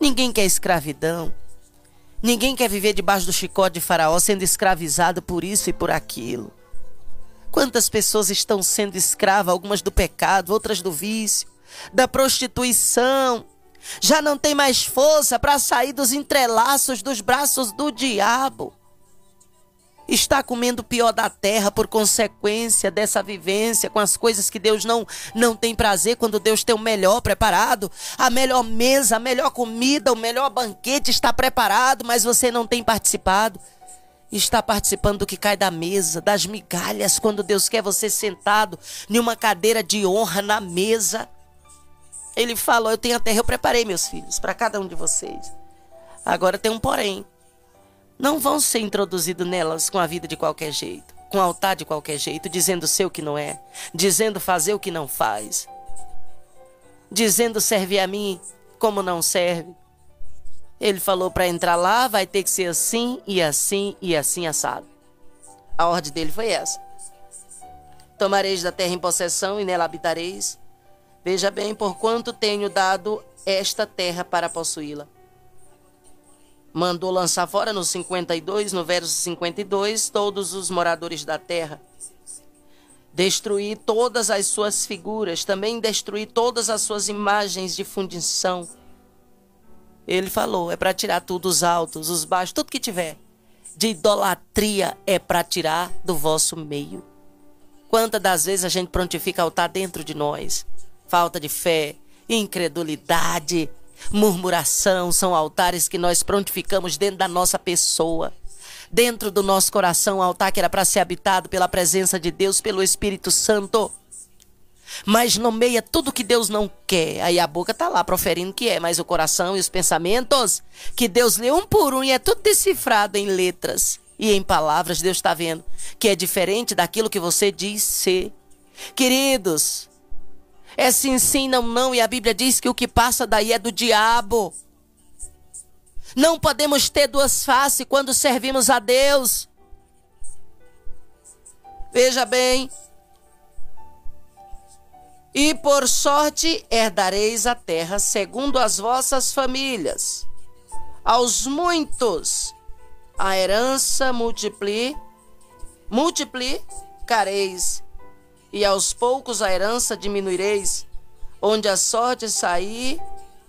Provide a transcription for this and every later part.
Ninguém quer escravidão. Ninguém quer viver debaixo do chicote de Faraó, sendo escravizado por isso e por aquilo. Quantas pessoas estão sendo escravas, algumas do pecado, outras do vício, da prostituição. Já não tem mais força para sair dos entrelaços dos braços do diabo. Está comendo o pior da terra por consequência dessa vivência com as coisas que Deus não tem prazer, quando Deus tem o melhor preparado. A melhor mesa, a melhor comida, o melhor banquete está preparado, mas você não tem participado. Está participando do que cai da mesa, das migalhas, quando Deus quer você sentado em uma cadeira de honra na mesa. Ele falou, eu tenho a terra, eu preparei meus filhos para cada um de vocês. Agora tem um porém. Não vão ser introduzidos nelas com a vida de qualquer jeito, com o altar de qualquer jeito, dizendo ser o que não é, dizendo fazer o que não faz, dizendo servir a mim como não serve. Ele falou para entrar lá, vai ter que ser assim e assim e assim assado. A ordem dele foi essa. Tomareis da terra em possessão e nela habitareis. Veja bem, porquanto tenho dado esta terra para possuí-la. Mandou lançar fora no 52, no verso 52, todos os moradores da terra. Destruir todas as suas figuras, também destruir todas as suas imagens de fundição. Ele falou, é para tirar tudo, os altos, os baixos, tudo que tiver. De idolatria é para tirar do vosso meio. Quantas das vezes a gente prontifica altar dentro de nós? Falta de fé, incredulidade, murmuração, são altares que nós prontificamos dentro da nossa pessoa. Dentro do nosso coração, o altar que era para ser habitado pela presença de Deus, pelo Espírito Santo. Mas nomeia tudo que Deus não quer. Aí a boca está lá proferindo que é, mas o coração e os pensamentos que Deus lê um por um e é tudo decifrado em letras e em palavras. Deus está vendo que é diferente daquilo que você diz ser. Queridos, é sim, sim, não, não. E a Bíblia diz que o que passa daí é do diabo. Não podemos ter duas faces quando servimos a Deus. Veja bem. E por sorte herdareis a terra segundo as vossas famílias. Aos muitos a herança multiplicareis. E aos poucos a herança diminuireis, onde a sorte sair,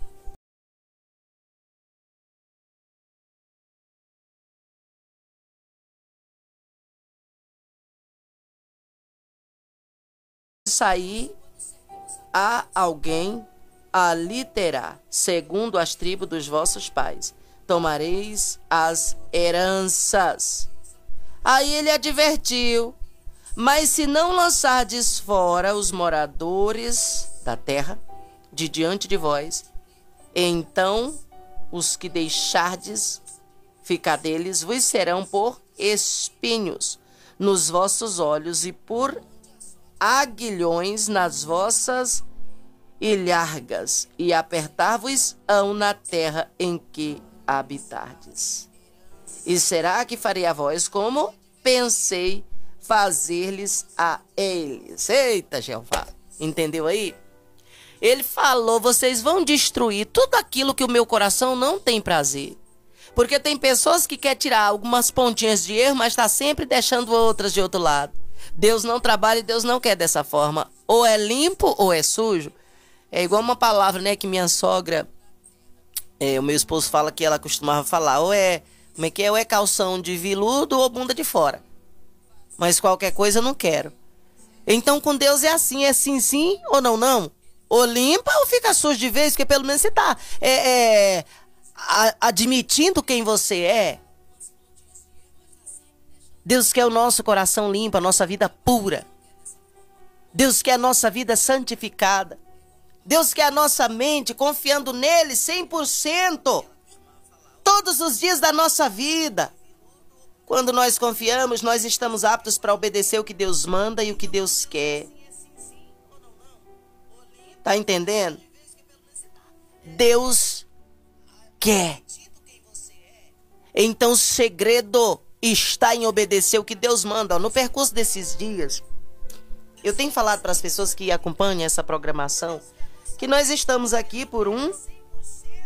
a alguém ali terá, segundo as tribos dos vossos pais. Tomareis as heranças. Aí ele advertiu. Mas se não lançardes fora os moradores da terra de diante de vós, então os que deixardes ficar deles vos serão por espinhos nos vossos olhos e por aguilhões nas vossas ilhargas, e apertar-vos-ão na terra em que habitardes. E será que farei a vós como pensei fazer-lhes a eles? Eita, Jeová. Entendeu aí? Ele falou, vocês vão destruir tudo aquilo que o meu coração não tem prazer. Porque tem pessoas que querem tirar algumas pontinhas de erro, mas está sempre deixando outras de outro lado. Deus não trabalha e Deus não quer dessa forma. Ou é limpo ou é sujo. É igual uma palavra, né, que minha sogra, o meu esposo fala que ela costumava falar. Ou é, como é que é? Ou é calção de veludo ou bunda de fora. Mas qualquer coisa eu não quero. Então com Deus é assim, sim ou não, não. Ou limpa ou fica sujo de vez, porque pelo menos você está admitindo quem você é. Deus quer o nosso coração limpo, a nossa vida pura. Deus quer a nossa vida santificada. Deus quer a nossa mente confiando nele 100%. Todos os dias da nossa vida. Quando nós confiamos, nós estamos aptos para obedecer o que Deus manda e o que Deus quer. Tá entendendo? Deus quer. Então o segredo está em obedecer o que Deus manda. No percurso desses dias, eu tenho falado para as pessoas que acompanham essa programação que nós estamos aqui por um